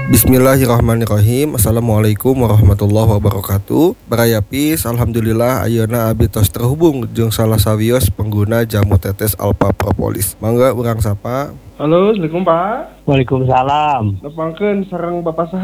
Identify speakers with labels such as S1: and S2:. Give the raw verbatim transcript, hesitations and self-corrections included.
S1: Bismillahirrahmanirrahim. Assalamualaikum warahmatullahi wabarakatuh. Barayapis, alhamdulillah ayeuna abdi tos terhubung jeung salah sawios pengguna jamu tetes Alpha Propolis. Mangga urang sapa.
S2: Halo, assalamualaikum Pak.
S3: Waalaikumsalam.
S2: Nepangkeun sareng Bapak saha?